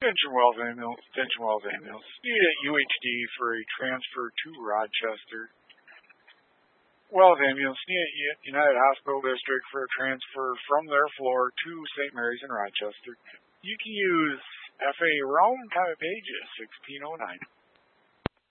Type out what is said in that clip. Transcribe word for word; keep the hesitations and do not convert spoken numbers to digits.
Attention Wells Ambulance, attention Wells Ambulance. Need at U H D for a transfer to Rochester. Wells Ambulance, need at United Hospital District for a transfer from their floor to Saint Mary's in Rochester. You can use F A Rome, time of page sixteen oh nine.